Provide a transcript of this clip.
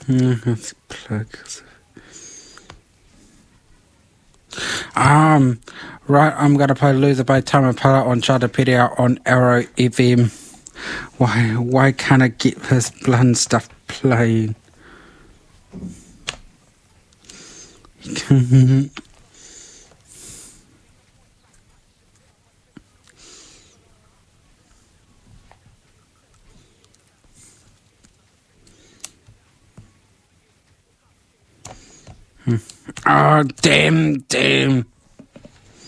Let's plug. Right, I'm gonna play Loser by Tame Impala on Charterpedia on Arrow FM. Why can't I get this blunt stuff playing? Oh, damn.